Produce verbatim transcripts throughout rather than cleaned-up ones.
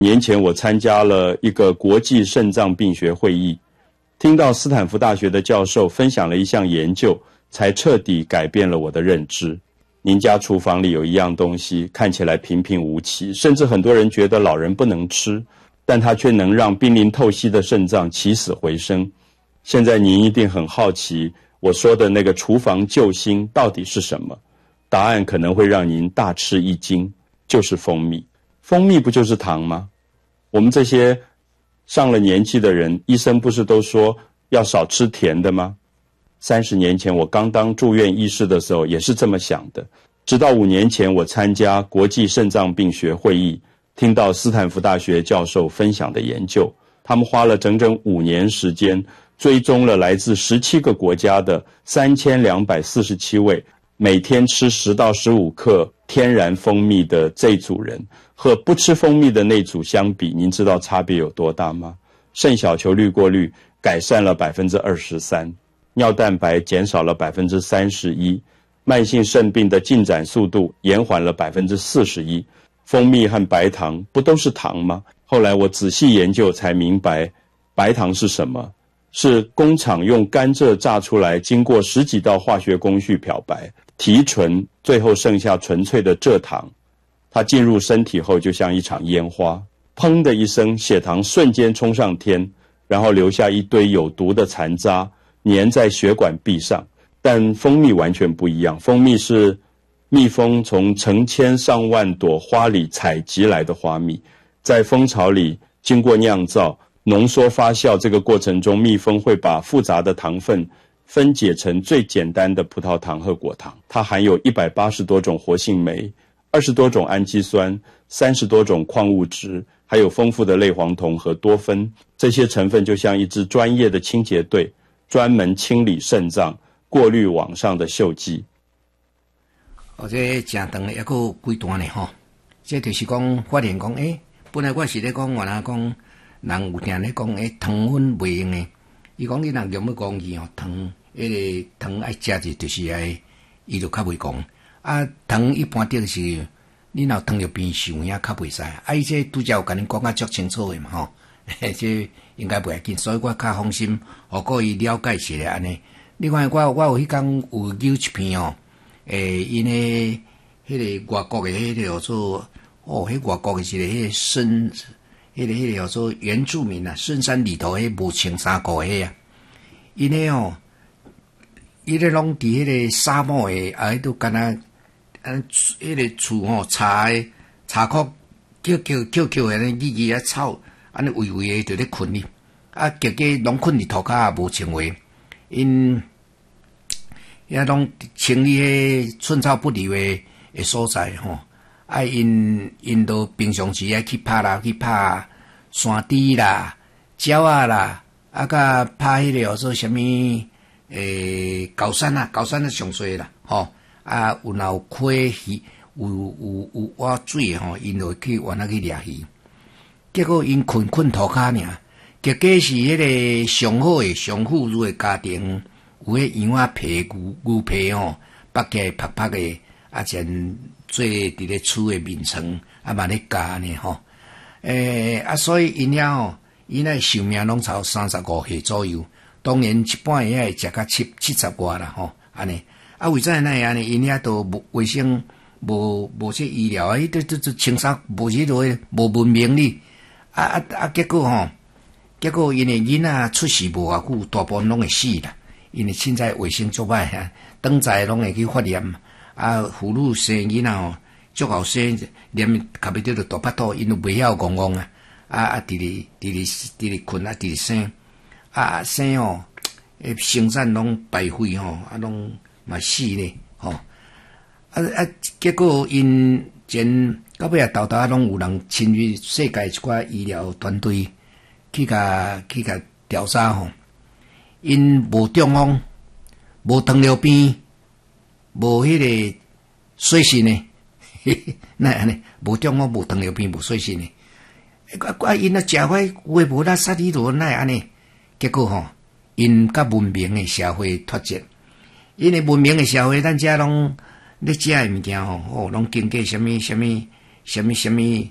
年前我参加了一个国际肾脏病学会议，听到斯坦福大学的教授分享了一项研究，才彻底改变了我的认知。您家厨房里有一样东西，看起来平平无奇，甚至很多人觉得老人不能吃，但它却能让濒临透析的肾脏起死回生。现在您一定很好奇，我说的那个厨房救星到底是什么？答案可能会让您大吃一惊，就是蜂蜜。蜂蜜不就是糖吗？我们这些上了年纪的人，医生不是都说要少吃甜的吗？三十年前我刚当住院医师的时候也是这么想的，直到五年前我参加国际肾脏病学会议，听到斯坦福大学教授分享的研究，他们花了整整五年时间，追踪了来自十七个国家的三千两百四十七位每天吃十到十五克天然蜂蜜的这组人，和不吃蜂蜜的那组相比，您知道差别有多大吗？肾小球滤过率改善了 百分之二十三， 尿蛋白减少了 百分之三十一， 慢性肾病的进展速度延缓了 百分之四十一。 蜂蜜和白糖不都是糖吗？后来我仔细研究才明白，白糖是什么？是工厂用甘蔗榨出来，经过十几道化学工序漂白提纯，最后剩下纯粹的蔗糖。它进入身体后就像一场烟花，砰的一声，血糖瞬间冲上天，然后留下一堆有毒的残渣粘在血管壁上。但蜂蜜完全不一样，蜂蜜是蜜蜂从成千上万朵花里采集来的花蜜，在蜂巢里经过酿造浓缩发酵，这个过程中蜜蜂会把复杂的糖分分解成最简单的葡萄糖和果糖。它含有一百八十多种活性酶，二十多种氨基酸，三十多种矿物质，还有丰富的类黄酮和多酚。这些成分就像一支专业的清洁队，专门清理肾脏，过滤网上的锈迹。 哦，这真长的一个几段呢吼，这就是讲发现讲，诶，本来我是咧讲，原来讲人有定咧讲，诶，糖分袂用诶。伊讲你若用要讲伊吼，糖，迄个糖爱食者就是爱，伊就较袂讲。啊，糖一般就是你若糖尿病受影较袂使。啊，伊这拄则有甲恁讲啊足清楚诶嘛吼，这应该袂要紧，所以我较放心，互各位了解一下安尼。另外，我我有迄天有揪一篇哦。诶，因诶，迄个外国诶，迄个叫做哦，迄外国诶是个迄个深，迄个迄个叫做原住民啊，深山里头迄无穿衫裤诶啊，因诶哦，伊咧拢伫迄个沙漠诶，啊，迄都敢若啊，迄个厝吼茶诶茶壳叫叫叫叫诶，呢叽叽啊草，安尼微微诶，伫咧困哩，啊，结果拢困伫涂骹也无穿话，因。也拢清理迄寸草不留诶诶所在吼，啊因因都平常时爱去拍啦，去拍山猪啦、鸟啊啦，啊甲拍迄个叫做啥物诶高山啊，高山啊上衰啦，吼啊有若有溪鱼，有有有挖水吼，因就去往那去掠鱼。结果因困困涂骹尔，结果是迄个上好诶上富裕诶家庭。有迄羊仔皮、牛牛皮吼，剥起来拍拍诶，啊，先做伫咧厝诶面床，啊，嘛咧加呢吼。诶、欸，啊，所以因遐吼，因遐寿命拢超三十五岁左右。当然，一般遐会食到七七十外啦吼，安尼。啊，为怎那安尼？因遐都无卫生，无无这医疗，伊都都都青衫无迄落无文明哩。啊啊啊！结果吼，结果因诶囡仔出世无偌久，大部分拢会死啦。因为凊彩卫生足歹啊，等在拢会去发炎啊，妇女生囡仔吼，足后生连卡袂着就大巴肚，因都袂晓戆戆啊，啊啊，直直直直直直困啊，直直生啊生哦，诶，生产拢白费吼，啊拢嘛死咧吼，啊啊，结果因前到尾啊，豆豆拢有人参与世界一寡医疗团队去甲去甲调查吼。因无中风，无糖尿病，无迄个水肾呢？那安尼无中风，无糖尿病，无水肾呢？啊啊！因啊食歹，有诶无啦，杀你罗那安尼？结果吼，因甲文明诶社会脱节。因为文明诶社会，咱遮拢咧食诶物件吼，哦，拢经过什么什么什么什么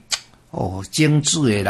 哦，精致的